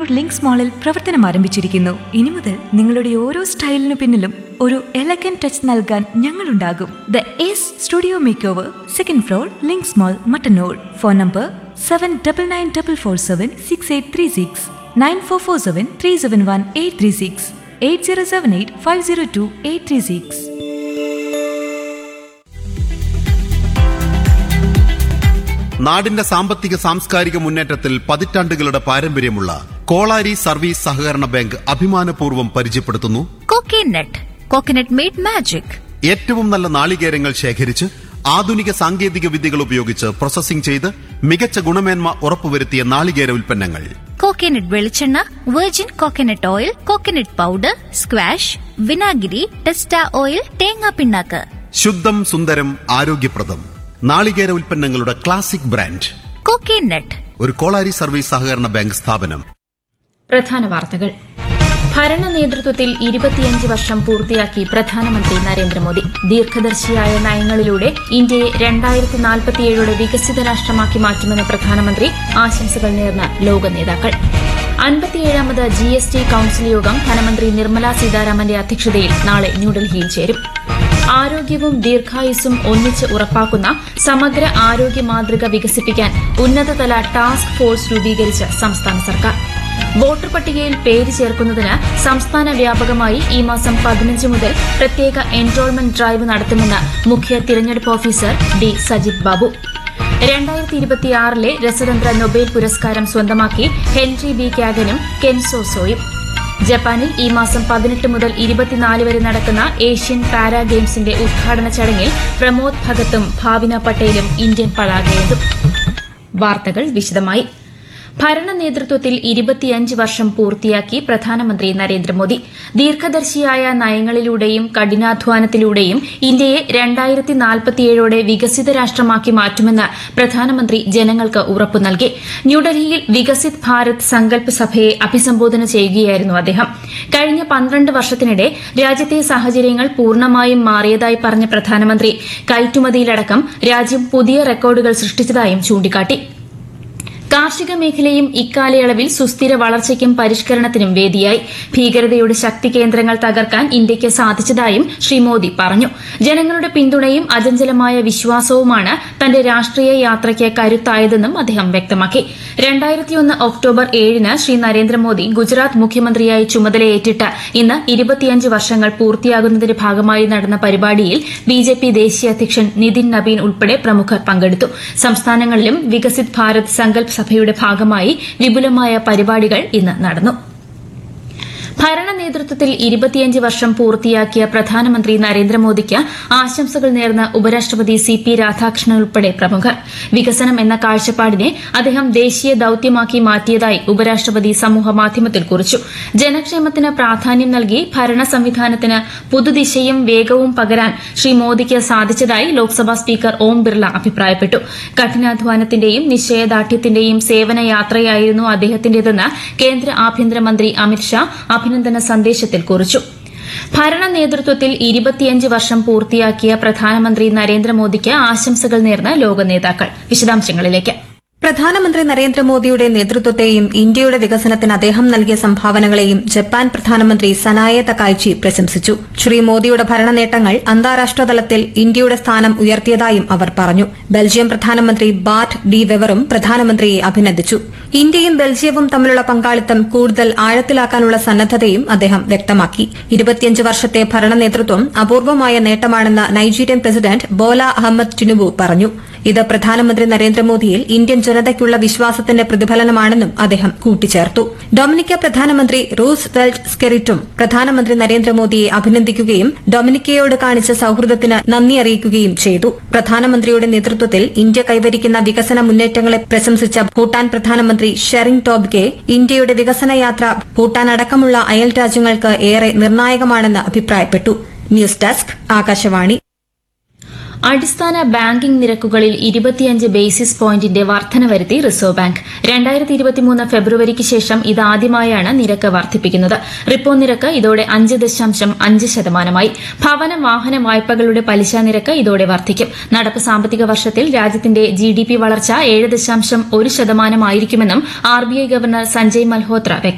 Links മാളിൽ പ്രവർത്തനം ആരംഭിച്ചിരിക്കുന്നു. ഇനി മുതൽ നിങ്ങളുടെ ഓരോ സ്റ്റൈലിനു പിന്നിലും ഒരു എലഗന്റ് ടച്ച് നൽകാൻ ഞങ്ങളുണ്ടാകും. The S studio make over, second floor, links mall, Mattannur. Phone number 7994476836, 9447371836, 8078502836. നാടിന്റെ സാമ്പത്തിക സാംസ്കാരിക മുന്നേറ്റത്തിൽ പതിറ്റാണ്ടുകളുടെ പാരമ്പര്യമുള്ള കോളാരി സർവീസ് സഹകരണ ബാങ്ക് അഭിമാനപൂർവ്വം പരിചയപ്പെടുത്തുന്നു കോക്കനട്ട് മെയ്ഡ് മാജിക്. ഏറ്റവും നല്ല നാളികേരങ്ങൾ ശേഖരിച്ച് ആധുനിക സാങ്കേതിക വിദ്യകൾ ഉപയോഗിച്ച് പ്രോസസ്സിംഗ് ചെയ്ത് മികച്ച ഗുണമേന്മ ഉറപ്പുവരുത്തിയ നാളികേര ഉൽപ്പന്നങ്ങൾ. കോക്കനട്ട് വെളിച്ചെണ്ണ, virgin coconut oil, coconut powder, squash, വിനാഗിരി, ടെസ്റ്റ ഓയിൽ, തേങ്ങാ പിണ്ണാക്ക്. ശുദ്ധം, സുന്ദരം, ആരോഗ്യപ്രദം നാളികേര ഉൽപ്പന്നങ്ങളുടെ ക്ലാസിക് ബ്രാൻഡ് കോക്കനട്ട്. ഒരു കോളാരി സർവീസ് സഹകരണ ബാങ്ക് സ്ഥാപനം. പ്രധാന വാർത്തകൾ. ഭരണ നേതൃത്വത്തിൽ 25 വർഷം പൂർത്തിയാക്കി പ്രധാനമന്ത്രി നരേന്ദ്രമോദി. ദീർഘദർശിയായ നയങ്ങളിലൂടെ ഇന്ത്യയെ 2047 വികസിത രാഷ്ട്രമാക്കി മാറ്റുമെന്ന് പ്രധാനമന്ത്രി. ആശംസകൾ നേർന്ന ലോക നേതാക്കൾ. 57ാമത് GST കൌൺസിൽ യോഗം ധനമന്ത്രി നിർമ്മല സീതാരാമന്റെ അധ്യക്ഷതയിൽ നാളെ ന്യൂഡൽഹിയിൽ ചേരും. ആരോഗ്യവും ദീർഘായുസ്സും ഒന്നിച്ച് ഉറപ്പാക്കുന്ന സമഗ്ര ആരോഗ്യ മാതൃക വികസിപ്പിക്കാൻ ഉന്നതതല ടാസ്ക് ഫോഴ്സ് രൂപീകരിച്ച് സംസ്ഥാന സർക്കാർ. വോട്ടർ പട്ടികയിൽ പേര് ചേർക്കുന്നതിന് സംസ്ഥാന വ്യാപകമായി ഈ മാസം 15 മുതൽ പ്രത്യേക എൻറോൾമെന്റ് ഡ്രൈവ് നടത്തുമെന്ന് മുഖ്യ തിരഞ്ഞെടുപ്പ് officer D Sajith Babu. 2026 രസതന്ത്ര Nobel പുരസ്കാരം സ്വന്തമാക്കി ഹെൻറി ബി കാഗനും കെൻസോ സോയും. ജപ്പാനിൽ ഈ മാസം 18 മുതൽ 24 വരെ നടക്കുന്ന ഏഷ്യൻ പാരാ ഗെയിംസിന്റെ ഉദ്ഘാടന ചടങ്ങിൽ പ്രമോദ് ഭഗത്തും ഭാവിന പട്ടേലും ഇന്ത്യൻ പതാകയേന്തും. വാർത്തകൾ വിശദമായി. ഭരണ നേതൃത്വത്തിൽ 25 വർഷം പൂർത്തിയാക്കി പ്രധാനമന്ത്രി നരേന്ദ്രമോദി. ദീർഘദർശിയായ നയങ്ങളിലൂടെയും കഠിനാധ്വാനത്തിലൂടെയും ഇന്ത്യയെ 2047 വികസിത രാഷ്ട്രമാക്കി മാറ്റുമെന്ന് പ്രധാനമന്ത്രി ജനങ്ങൾക്ക് ഉറപ്പു നൽകി. ന്യൂഡൽഹിയിൽ വികസിത് ഭാരത് സങ്കല്പ് സഭയെ അഭിസംബോധന ചെയ്യുകയായിരുന്നു അദ്ദേഹം. കഴിഞ്ഞ 12 വർഷത്തിനിടെ രാജ്യത്തെ സാഹചര്യങ്ങൾ പൂർണ്ണമായും മാറിയതായി പറഞ്ഞ പ്രധാനമന്ത്രി കയറ്റുമതിയിലടക്കം രാജ്യം പുതിയ റെക്കോർഡുകൾ സൃഷ്ടിച്ചതായും ചൂണ്ടിക്കാട്ടി. കാർഷിക മേഖലയും ഇക്കാലയളവിൽ സുസ്ഥിര വളർച്ചയ്ക്കും പരിഷ്കരണത്തിനും വേദിയായി. ഭീകരതയുടെ ശക്തി കേന്ദ്രങ്ങൾ തകർക്കാൻ ഇന്ത്യയ്ക്ക് സാധിച്ചതായും ശ്രീ മോദി പറഞ്ഞു. ജനങ്ങളുടെ പിന്തുണയും അചഞ്ചലമായ വിശ്വാസവുമാണ് തന്റെ രാഷ്ട്രീയ യാത്രയ്ക്ക് കരുത്തായതെന്നും അദ്ദേഹം വ്യക്തമാക്കി. 2001 ഒക്ടോബർ 7 ശ്രീ നരേന്ദ്രമോദി ഗുജറാത്ത് മുഖ്യമന്ത്രിയായി ചുമതലയേറ്റിട്ട് ഇന്ന് 25 വർഷങ്ങൾ പൂർത്തിയാകുന്നതിന്റെ ഭാഗമായി നടന്ന പരിപാടിയിൽ ബിജെപി ദേശീയ അധ്യക്ഷൻ നിതിൻ നബീൻ ഉൾപ്പെടെ പ്രമുഖർ പങ്കെടുത്തു. സംസ്ഥാനങ്ങളിലും വികസിത് ഭാരത് സങ്കല്പ് സഭയുടെ ഭാഗമായി വിപുലമായ പരിപാടികൾ ഇന്ന് നടന്നു. ഭരണ നേതൃത്വത്തിൽ 25 വർഷം പൂർത്തിയാക്കിയ പ്രധാനമന്ത്രി നരേന്ദ്രമോദിക്ക് ആശംസകൾ നേർന്ന ഉപരാഷ്ട്രപതി CP രാധാകൃഷ്ണൻ ഉൾപ്പെടെ പ്രമുഖർ. വികസനം എന്ന കാഴ്ചപ്പാടിനെ അദ്ദേഹം ദേശീയ ദൌത്യമാക്കി മാറ്റിയതായി ഉപരാഷ്ട്രപതി സമൂഹമാധ്യമത്തിൽ കുറിച്ചു. ജനക്ഷേമത്തിന് പ്രാധാന്യം നൽകി ഭരണ സംവിധാനത്തിന് പുതുദിശയും വേഗവും പകരാൻ ശ്രീ മോദിക്ക് സാധിച്ചതായി ലോക്സഭാ സ്പീക്കർ ഓം ബിർള അഭിപ്രായപ്പെട്ടു. കഠിനാധ്വാനത്തിന്റെയും നിശ്ചയദാർഢ്യത്തിന്റെയും സേവനയാത്രയായിരുന്നു അദ്ദേഹത്തിന്റേതെന്ന് കേന്ദ്ര ആഭ്യന്തരമന്ത്രി അമിത്ഷാ അഭിനന്ദന സന്ദേശത്തിൽ കുറിച്ചു. ഭരണ നേതൃത്വത്തിൽ 25 വർഷം പൂർത്തിയാക്കിയ പ്രധാനമന്ത്രി നരേന്ദ്രമോദിക്ക് ആശംസകൾ നേർന്ന ലോക നേതാക്കൾ. വിശദാംശങ്ങളിലേക്ക്. പ്രധാനമന്ത്രി നരേന്ദ്രമോദിയുടെ നേതൃത്വത്തെയും ഇന്ത്യയുടെ വികസനത്തിന് അദ്ദേഹം നൽകിയ സംഭാവനകളെയും ജപ്പാൻ പ്രധാനമന്ത്രി സനായെ തകായിച്ചി പ്രശംസിച്ചു. ശ്രീ മോദിയുടെ ഭരണ നേട്ടങ്ങൾ അന്താരാഷ്ട്ര തലത്തിൽ ഇന്ത്യയുടെ സ്ഥാനം ഉയർത്തിയതായും അവർ പറഞ്ഞു. ബെൽജിയം പ്രധാനമന്ത്രി ബാർട്ട് ഡി വെവറും പ്രധാനമന്ത്രിയെ അഭിനന്ദിച്ചു. ഇന്ത്യയും ബെൽജിയവും തമ്മിലുള്ള പങ്കാളിത്തം കൂടുതൽ ആഴത്തിലാക്കാനുള്ള സന്നദ്ധതയും അദ്ദേഹം വ്യക്തമാക്കി. 25 വർഷത്തെ ഭരണ നേതൃത്വം അപൂർവമായ നേട്ടമാണെന്ന് നൈജീരിയൻ പ്രസിഡന്റ് ബോല അഹമ്മദ് ടിനുബു പറഞ്ഞു. ഇത് പ്രധാനമന്ത്രി നരേന്ദ്രമോദിയിൽ ഇന്ത്യൻ ജനതയ്ക്കുള്ള വിശ്വാസത്തിന്റെ പ്രതിഫലനമാണെന്നും അദ്ദേഹം കൂട്ടിച്ചേർത്തു. ഡൊമിനിക്ക പ്രധാനമന്ത്രി റൂസ് വെൽറ്റ് സ്കെറിറ്റും പ്രധാനമന്ത്രി നരേന്ദ്രമോദിയെ അഭിനന്ദിക്കുകയും ഡൊമിനിക്കയോട് കാണിച്ച സൌഹൃദത്തിന് നന്ദി അറിയിക്കുകയും ചെയ്തു. പ്രധാനമന്ത്രിയുടെ നേതൃത്വത്തിൽ ഇന്ത്യ കൈവരിക്കുന്ന വികസന മുന്നേറ്റങ്ങളെ പ്രശംസിച്ച ഭൂട്ടാൻ പ്രധാനമന്ത്രി ഷെറിംഗ് ടോബ്ഗെ ഇന്ത്യയുടെ വികസന യാത്ര ഭൂട്ടാൻ അടക്കമുള്ള അയൽ രാജ്യങ്ങൾക്ക് ഏറെ നിർണായകമാണെന്ന് അഭിപ്രായപ്പെട്ടു. News desk Akashvani. അടിസ്ഥാന ബാങ്കിംഗ് നിരക്കുകളിൽ 25 ബേസിസ് പോയിന്റിന്റെ വർധന വരുത്തി റിസർവ് ബാങ്ക്. 2023 ഫെബ്രുവരിക്ക് ശേഷം ഇതാദ്യമായാണ് നിരക്ക് വർദ്ധിപ്പിക്കുന്നത്. റിപ്പോ നിരക്ക് ഇതോടെ 5.5%. ഭവന വാഹന വായ്പകളുടെ പലിശ നിരക്ക് ഇതോടെ വർദ്ധിക്കും. നടപ്പ് സാമ്പത്തിക വർഷത്തിൽ രാജ്യത്തിന്റെ GDP വളർച്ച 7.1% ആയിരിക്കുമെന്നും RBI ഗവർണർ സഞ്ജയ് മൽഹോത്ര വ്യക്തമാക്കി.